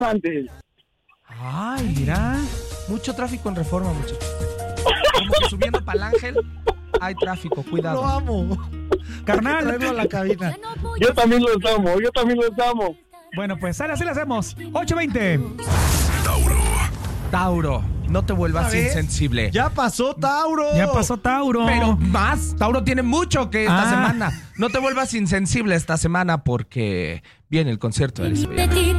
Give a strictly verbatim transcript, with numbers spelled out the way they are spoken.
antes. Ay, mira, mucho tráfico en Reforma, muchachos. Como que subiendo para el Ángel hay tráfico, cuidado. Lo amo. Carnal. Traerlo a la cabina. Yo también los amo, yo también los amo. Bueno, pues sale, así lo hacemos. ocho veinte. Tauro. Tauro, no te vuelvas ¿Sabes? insensible. Ya pasó Tauro. Ya pasó Tauro. Pero más, Tauro tiene mucho que esta Ah. semana. No te vuelvas insensible esta semana porque viene el concierto de Elizabeth.